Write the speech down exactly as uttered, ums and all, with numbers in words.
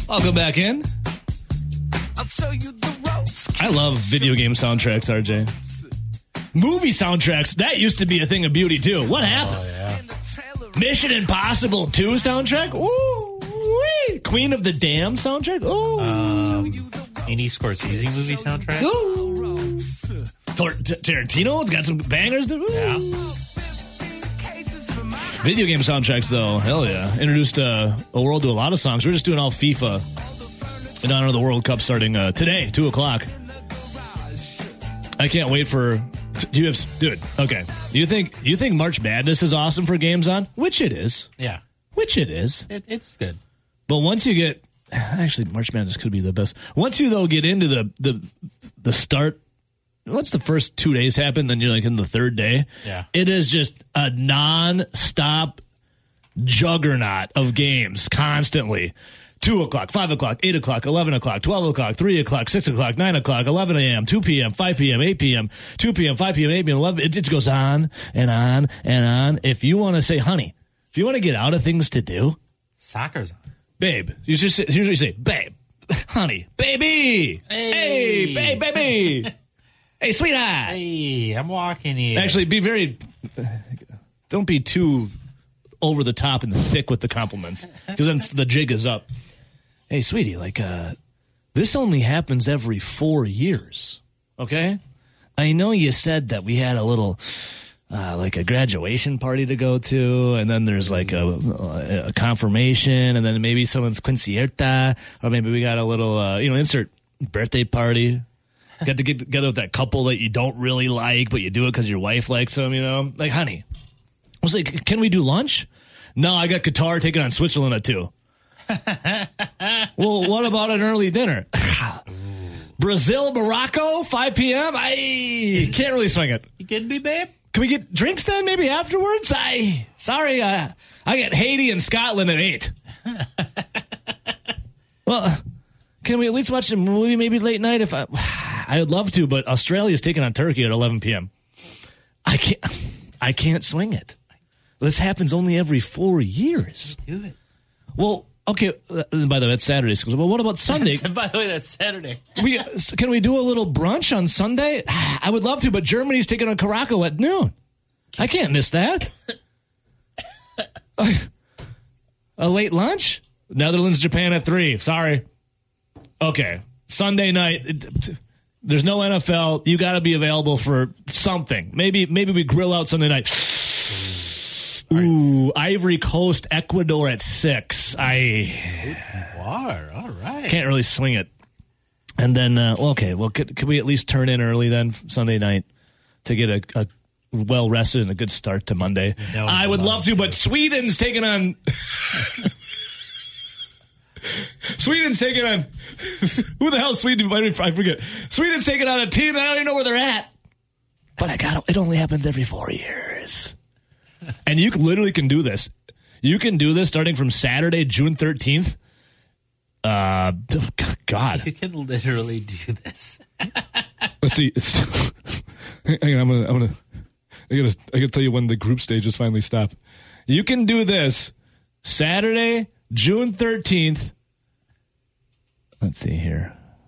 Welcome back in. I'll show you the ropes. I love video game soundtracks, R J. Movie soundtracks, that used to be a thing of beauty, too. What happened? Oh, yeah. Mission Impossible two soundtrack? Ooh, wee. Queen of the Dam soundtrack? Ooh. Um, any Scorsese movie soundtrack? Ooh. Tar- T- Tarantino? It's got some bangers. Ooh. Yeah. Video game soundtracks, though, hell yeah. Introduced uh, a world to a lot of songs. We're just doing all FIFA in honor of the World Cup starting uh, today, two o'clock. I can't wait for... Do you have... Dude, okay. Do you think, do you think March Madness is awesome for Games On? Which it is. Yeah. Which it is. It, it's good. But once you get... Actually, March Madness could be the best. Once you, though, get into the the, the start... Once the first two days happen, then you're like in the third day. Yeah. It is just a non-stop juggernaut of games constantly. two o'clock, five o'clock, eight o'clock, eleven o'clock, twelve o'clock, three o'clock, six o'clock, nine o'clock, eleven a.m., two p.m., five p.m., eight p.m., two p.m., five p.m., eight p.m., eleven. It just goes on and on and on. If you want to say, honey, if you want to get out of things to do, Soccer's on. babe, you just say, here's what you say, babe, honey, baby, Hey. hey, babe, baby, hey, sweetheart. Hey, I'm walking here. Actually, be very, don't be too over the top and thick with the compliments, because then the jig is up. Hey, sweetie, like, uh, this only happens every four years, okay? I know you said that we had a little, uh, like a graduation party to go to, and then there's like a, a confirmation, and then maybe someone's quinceañera, or maybe we got a little, uh, you know, insert birthday party. Got to get together with that couple that you don't really like, but you do it because your wife likes them, you know? Like, honey, I was like, can we do lunch? No, I got Qatar taking on Switzerland at two. Well, what about an early dinner? Brazil, Morocco, five p.m.? I can't really swing it. You kidding me, babe? Can we get drinks then, maybe afterwards? I Sorry, uh, I got Haiti and Scotland at eight. Well, can we at least watch a movie maybe late night? If I, I would love to, but Australia's taking on Turkey at eleven p.m. I can't, I can't swing it. This happens only every four years. Do it. Well, okay. Uh, by the way, it's Saturday. So, well, what about Sunday? By the way, that's Saturday. we can we do a little brunch on Sunday? I would love to, but Germany's taking on Morocco at noon. I can't miss that. A late lunch? Netherlands, Japan at three. Sorry. Okay. Sunday night. There's no N F L. You got to be available for something. Maybe maybe we grill out Sunday night. Ooh, Ivory Coast, Ecuador at six. I Water. All right. can't really swing it. And then, uh, well, okay, well, could, could we at least turn in early then Sunday night to get a, a well rested and a good start to Monday? I would love to, but Sweden's taking on. Sweden's taking on. Who the hell is Sweden? I forget. Sweden's taking on a team that I don't even know where they're at. But I got it. Only happens every four years. And you literally can do this. You can do this starting from Saturday, June thirteenth. Uh, God. You can literally do this. Let's see. It's, hang on, I'm gonna, I'm gonna, I gotta, I gotta tell you when the group stages finally stop. You can do this Saturday, June thirteenth. Let's see here.